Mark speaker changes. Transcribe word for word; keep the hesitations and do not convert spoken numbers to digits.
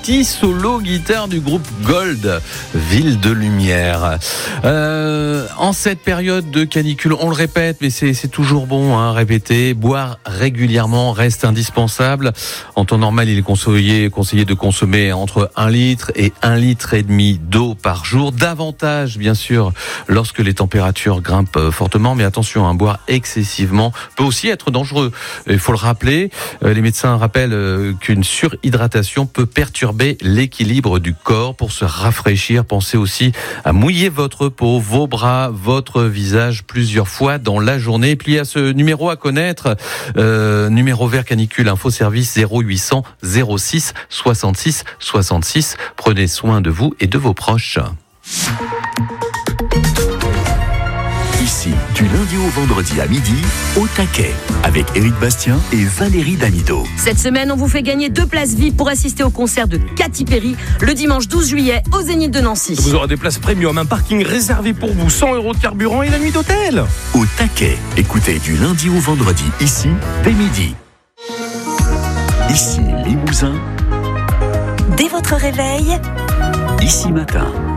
Speaker 1: six solos guitare du groupe Gold, Ville de Lumière. Euh, en cette période de canicule, on le répète, mais c'est, c'est toujours bon, hein, répéter, boire régulièrement reste indispensable. En temps normal, il est conseillé, conseillé de consommer entre un litre et un litre et demi d'eau par jour. Davantage, bien sûr, lorsque les températures grimpent fortement, mais attention, hein, boire excessivement peut aussi être dangereux. Il faut le rappeler, les médecins rappellent qu'une surhydratation peut perturber l'équilibre du corps. Pour se rafraîchir, pensez aussi à mouiller votre peau, vos bras, votre visage plusieurs fois dans la journée. Et puis à ce numéro à connaître, euh, numéro vert canicule, info service zéro huit cents zéro six soixante-six soixante-six. Prenez soin de vous et de vos proches.
Speaker 2: Ici, du lundi au vendredi à midi, au taquet, avec Éric Bastien et Valérie Damido.
Speaker 3: Cette semaine, on vous fait gagner deux places V I P pour assister au concert de Katy Perry le dimanche douze juillet au Zénith de Nancy.
Speaker 4: Vous aurez des places premium, un parking réservé pour vous, cent euros de carburant et la nuit d'hôtel.
Speaker 2: Au taquet, écoutez du lundi au vendredi, ici, dès midi. Ici, Limousin.
Speaker 5: Dès votre réveil,
Speaker 2: Ici matin.